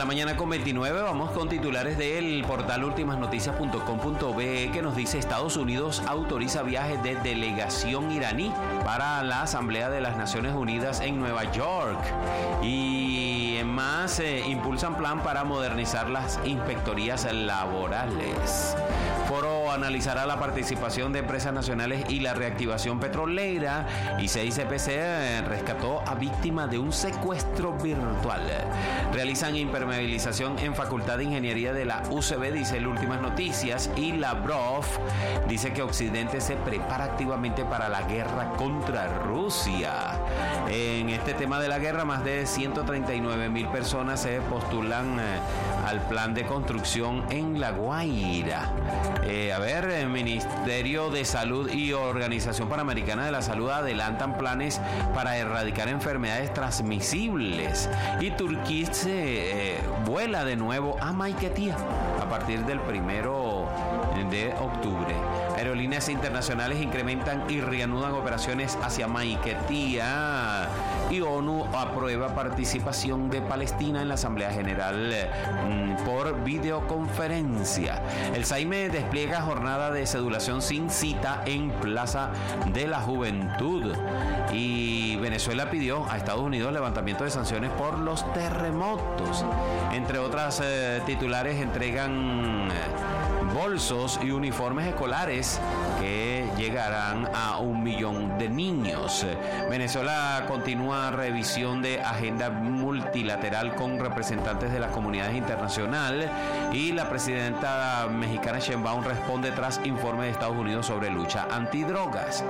la mañana con 29. Vamos con titulares del portal ultimasnoticias.com.be que nos dice: Estados Unidos autoriza viajes de delegación iraní para la Asamblea de las Naciones Unidas en Nueva York. Y más, impulsan plan para modernizar las inspectorías laborales. Foro analizará la participación de empresas nacionales y la reactivación petrolera. Y 6CPC rescató a víctima de un secuestro virtual. Realizan impermeabilización en Facultad de Ingeniería de la UCB, dice el Últimas Noticias. Y Lavrov dice que Occidente se prepara activamente para la guerra contra Rusia. En este tema de la guerra, más de 139,000 personas se postulan al plan de construcción en La Guaira. El Ministerio de Salud y Organización Panamericana de la Salud adelantan planes para erradicar enfermedades transmisibles. Y Turquía vuela de nuevo a Maiquetía a partir del 1 de octubre. Aerolíneas internacionales incrementan y reanudan operaciones hacia Maiquetía. Y ONU aprueba participación de Palestina en la Asamblea General por videoconferencia. El SAIME despliega jornada de cedulación sin cita en Plaza de la Juventud. Y Venezuela pidió a Estados Unidos levantamiento de sanciones por los terremotos. Entre otras titulares, entregan bolsos y uniformes escolares que llegarán a 1 millón de niños. Venezuela continúa revisión de agenda multilateral con representantes de las comunidades internacionales. Y la presidenta mexicana Sheinbaum responde tras informe de Estados Unidos sobre lucha antidrogas.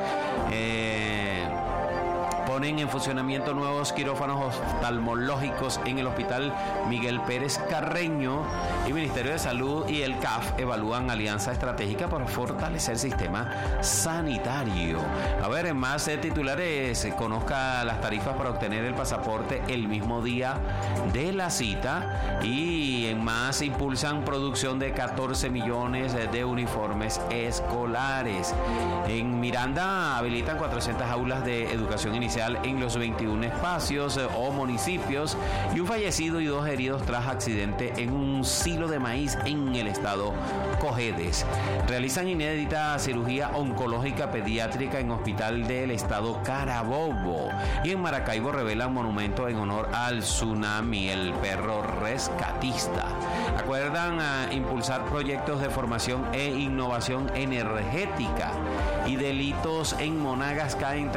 Ponen en funcionamiento nuevos quirófanos oftalmológicos en el Hospital Miguel Pérez Carreño. Y Ministerio de Salud y el CAF evalúan alianza estratégica para fortalecer el sistema sanitario. En más titulares, conozca las tarifas para obtener el pasaporte el mismo día de la cita. Y en más, impulsan producción de 14 millones de uniformes escolares. En Miranda habilitan 400 aulas de educación inicial en los 21 espacios o municipios. Y un fallecido y 2 heridos tras accidente en un silo de maíz en el estado Cojedes. Realizan inédita cirugía oncológica pediátrica en hospital del estado Carabobo. Y en Maracaibo revelan monumento en honor al tsunami, el perro rescatista. Acuerdan a impulsar proyectos de formación e innovación energética. Y delitos en Monagas caen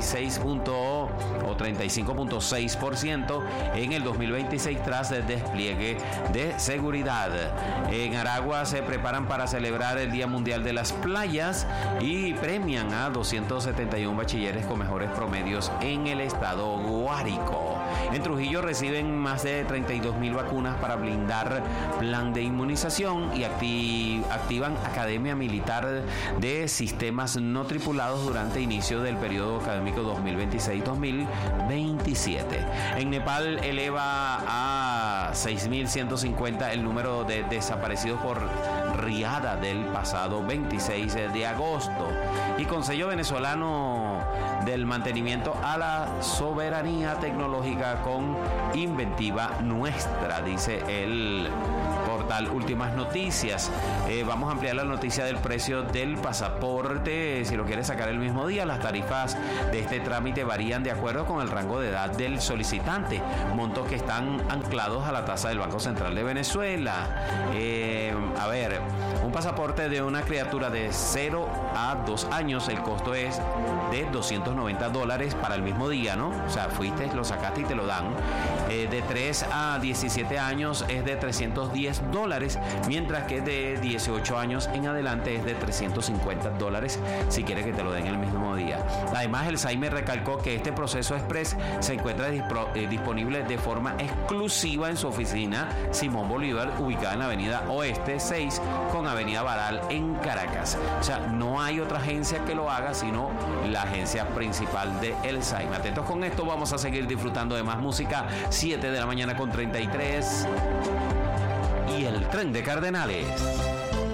35.6% en el 2026 tras el despliegue de seguridad. En Aragua se preparan para celebrar el Día Mundial de las Playas y premian a 271 bachilleres con mejores promedios en el estado Guárico. En Trujillo reciben más de 32,000 vacunas para blindar plan de inmunización. Y activan Academia Militar de Sistemas No Tripulados durante inicio del periodo académico 2026-2027. En Nepal eleva a 6.150 el número de desaparecidos por riada del pasado 26 de agosto. Y Consejo Venezolano del Mantenimiento a la Soberanía Tecnológica con Inventiva Nuestra, dice el portal Últimas Noticias. Vamos a ampliar la noticia del precio del pasaporte. Si lo quieres sacar el mismo día, las tarifas de este trámite varían de acuerdo con el rango de edad del solicitante, montos que están anclados a la tasa del Banco Central de Venezuela. Un pasaporte de una criatura de 0 a 2 años, el costo es de $290 para el mismo día, ¿no? O sea, fuiste, lo sacaste y te lo dan. De 3 a 17 años es de $310, mientras que de 18 años en adelante es de $350 si quieres que te lo den el mismo día. Además, el SAIME recalcó que este proceso express se encuentra disponible de forma exclusiva en su oficina Simón Bolívar, ubicada en la Avenida Oeste 6 con Avenida Baral en Caracas. O sea, no hay otra agencia que lo haga sino la agencia principal de el SAIME. Atentos con esto, vamos a seguir disfrutando de más música. 7 de la mañana con 33. Y el tren de Cardenales.